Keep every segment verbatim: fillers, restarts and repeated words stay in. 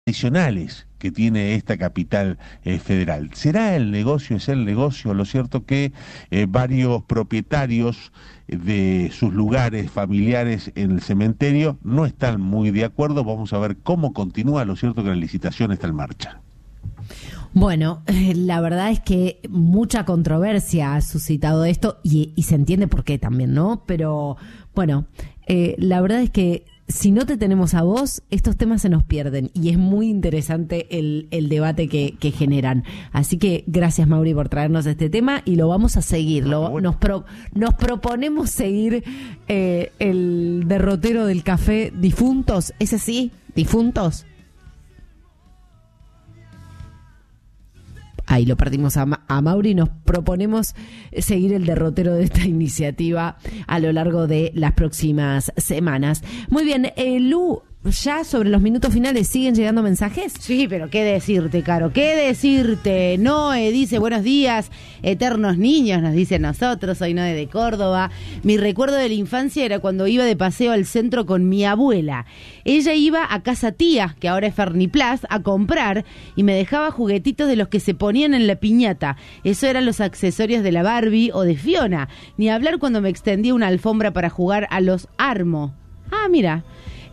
tradicionales que tiene esta capital eh, federal. ¿Será el negocio, es el negocio? Lo cierto que eh, varios propietarios de sus lugares familiares en el cementerio no están muy de acuerdo. Vamos a ver cómo continúa. Lo cierto que la licitación está en marcha. Bueno, eh, la verdad es que mucha controversia ha suscitado esto y, y se entiende por qué también, ¿no? Pero bueno, eh, la verdad es que si no te tenemos a vos, estos temas se nos pierden y es muy interesante el, el debate que, que generan. Así que gracias, Mauri, por traernos este tema y lo vamos a seguir. Lo, bueno. nos, pro, nos proponemos seguir eh, el derrotero del café difuntos. ¿Es así? ¿Difuntos? Ahí lo perdimos a, Ma- a Mauri. Nos proponemos seguir el derrotero de esta iniciativa a lo largo de las próximas semanas. Muy bien, eh, Lu, ya sobre los minutos finales, ¿siguen llegando mensajes? Sí, pero qué decirte, Caro, qué decirte. Noé dice, buenos días, eternos niños, nos dice nosotros, soy Noé de Córdoba. Mi recuerdo de la infancia era cuando iba de paseo al centro con mi abuela. Ella iba a casa tía, que ahora es Ferniplas, a comprar y me dejaba juguetitos de los que se ponían en la piñata. Eso eran los accesorios de la Barbie o de Fiona. Ni hablar cuando me extendía una alfombra para jugar a los Armo. Ah, mira.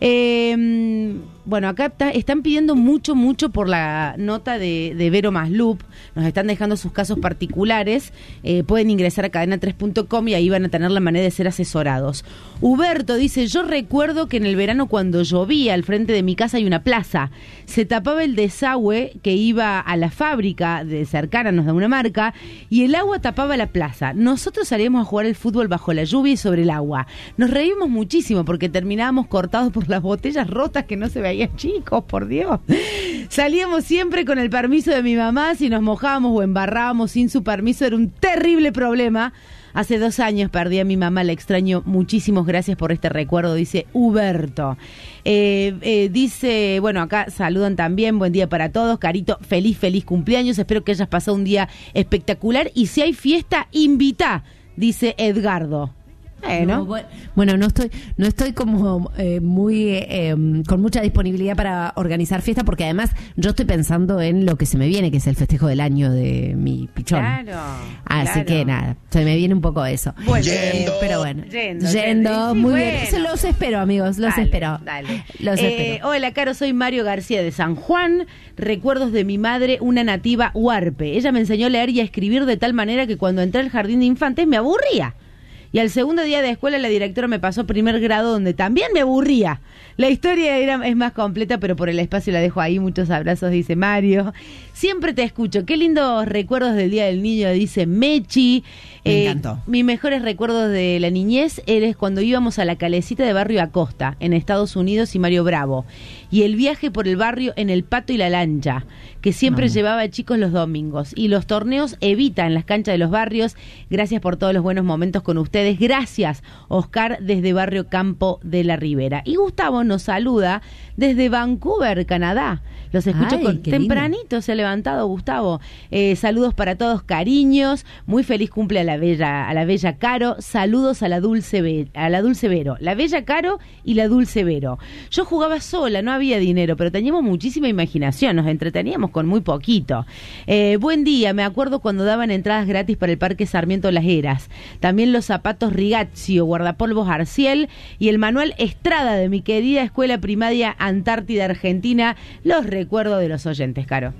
Eh, bueno, acá está, están pidiendo mucho, mucho por la nota de, de Vero Maslup. Nos están dejando sus casos particulares. Eh, pueden ingresar a cadena tres punto com y ahí van a tener la manera de ser asesorados. Huberto dice, yo recuerdo que en el verano cuando llovía al frente de mi casa hay una plaza. Se tapaba el desagüe que iba a la fábrica de cercana, nos da una marca, y el agua tapaba la plaza. Nosotros salíamos a jugar el fútbol bajo la lluvia y sobre el agua. Nos reímos muchísimo porque terminábamos cortados por las botellas rotas que no se veían, chicos, por Dios. Salíamos siempre con el permiso de mi mamá. Si nos mojábamos o embarrábamos sin su permiso era un terrible problema. Hace dos años perdí a mi mamá, la extraño muchísimas gracias por este recuerdo, dice Huberto. Eh, eh, dice, bueno, acá saludan también, buen día para todos, Carito, feliz, feliz cumpleaños, espero que hayas pasado un día espectacular y si hay fiesta, invita, dice Edgardo. Bueno. No, bueno, no estoy, no estoy como eh, muy eh, con mucha disponibilidad para organizar fiesta porque además yo estoy pensando en lo que se me viene, que es el festejo del año de mi pichón. Claro. Así claro. que nada, se me viene un poco eso. Bueno, eh, pero bueno, yendo, yendo, yendo. muy Sí, bien. bueno. Eso los espero, amigos, los Dale, espero. Dale. Los eh, espero. Hola, Caro, soy Mario García de San Juan. Recuerdos de mi madre, una nativa huarpe. Ella me enseñó a leer y a escribir de tal manera que cuando entré al jardín de infantes me aburría. Y al segundo día de escuela la directora me pasó primer grado donde también me aburría. La historia era, es más completa, pero por el espacio la dejo ahí. Muchos abrazos, dice Mario. Siempre te escucho. Qué lindos recuerdos del Día del Niño, dice Mechi. Me eh, encantó. Mis mejores recuerdos de la niñez eres cuando íbamos a la calecita de Barrio Acosta, en Estados Unidos y Mario Bravo. Y el viaje por el barrio en el pato y la lancha, que siempre Vamos. llevaba a chicos los domingos. Y los torneos Evita en las canchas de los barrios. Gracias por todos los buenos momentos con ustedes. Gracias, Oscar, desde Barrio Campo de la Ribera. Y Gustavo nos saluda desde Vancouver, Canadá. Los escucho Ay, con qué tempranito, se ha levantado Gustavo. Eh, saludos para todos, cariños. Muy feliz cumple a la bella, a la bella Caro. Saludos a la dulce Ve- a la dulce Vero. La bella Caro y la dulce Vero. Yo jugaba sola, no había dinero, pero teníamos muchísima imaginación, nos entreteníamos con muy poquito. Eh, buen día, me acuerdo cuando daban entradas gratis para el Parque Sarmiento Las Heras. También los zapatos Rigazio, guardapolvos Arciel y el manual Estrada de mi querida escuela primaria Antártida Argentina. Los recuerdo de los oyentes, Caro.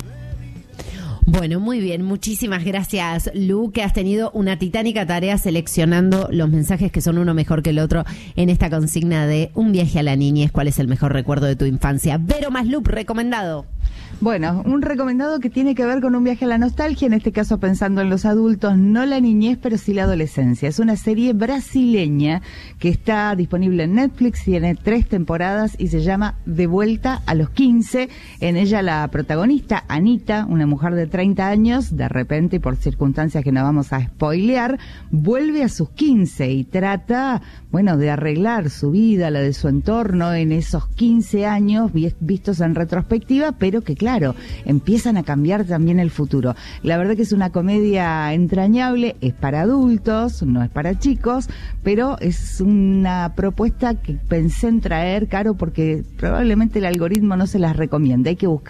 Bueno, muy bien, muchísimas gracias, Lu, que has tenido una titánica tarea seleccionando los mensajes que son uno mejor que el otro en esta consigna de un viaje a la niñez. ¿Cuál es el mejor recuerdo de tu infancia? Vero Maslup, recomendado. Bueno, un recomendado que tiene que ver con un viaje a la nostalgia, en este caso pensando en los adultos, no la niñez, pero sí la adolescencia. Es una serie brasileña que está disponible en Netflix, tiene tres temporadas y se llama De vuelta a los quince. En ella la protagonista, Anita, una mujer de treinta años, de repente y por circunstancias que no vamos a spoilear, vuelve a sus quince y trata, bueno, de arreglar su vida, la de su entorno en esos quince años vistos en retrospectiva, pero que claro, claro, empiezan a cambiar también el futuro. La verdad que es una comedia entrañable, es para adultos, no es para chicos, pero es una propuesta que pensé en traer, Caro, porque probablemente el algoritmo no se las recomienda, hay que buscar